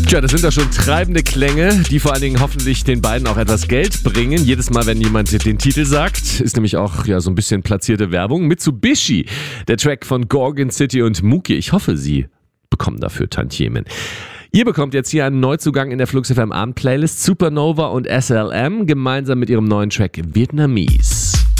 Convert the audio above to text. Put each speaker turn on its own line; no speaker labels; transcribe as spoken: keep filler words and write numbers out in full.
Tja, das sind doch schon treibende Klänge, die vor allen Dingen hoffentlich den beiden auch etwas Geld bringen. Jedes Mal, wenn jemand den Titel sagt, ist nämlich auch ja so ein bisschen platzierte Werbung. Mitsubishi, der Track von Gorgon City und Mookie. Ich hoffe, Sie bekommen dafür Tantiemen. Ihr bekommt jetzt hier einen Neuzugang in der Flux F M Abend-Playlist. Supernova und S L M gemeinsam mit ihrem neuen Track Vietnamese.